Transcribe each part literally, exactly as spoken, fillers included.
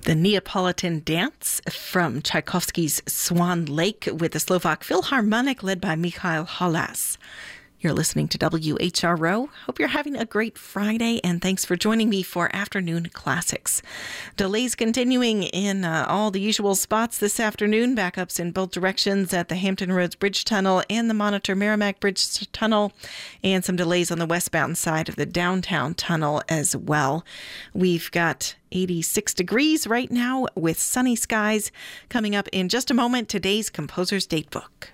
The Neapolitan Dance from Tchaikovsky's Swan Lake with the Slovak Philharmonic led by Mikhail Halas. You're listening to W H R O. Hope you're having a great Friday, and thanks for joining me for Afternoon Classics. Delays continuing in uh, all the usual spots this afternoon. Backups in both directions at the Hampton Roads Bridge Tunnel and the Monitor Merrimack Bridge Tunnel, and some delays on the westbound side of the downtown tunnel as well. We've got eighty-six degrees right now with sunny skies. Coming up in just a moment, today's Composer's Datebook.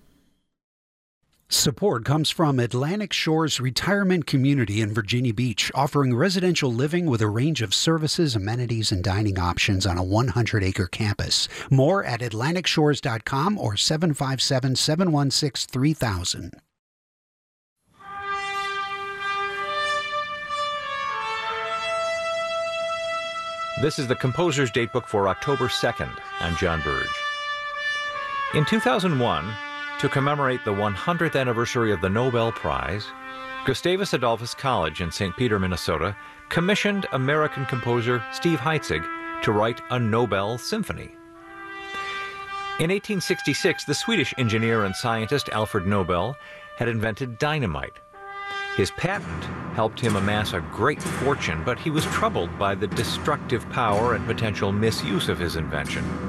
Support comes from Atlantic Shores Retirement Community in Virginia Beach, offering residential living with a range of services, amenities, and dining options on a one hundred acre campus. More at atlantic shores dot com or seven five seven, seven one six, three thousand. This is the Composer's Datebook for October second. I'm John Burge. In two thousand one, to commemorate the one hundredth anniversary of the Nobel Prize, Gustavus Adolphus College in Saint Peter, Minnesota, commissioned American composer Steve Heitzig to write a Nobel Symphony. In eighteen sixty-six, the Swedish engineer and scientist Alfred Nobel had invented dynamite. His patent helped him amass a great fortune, but he was troubled by the destructive power and potential misuse of his invention.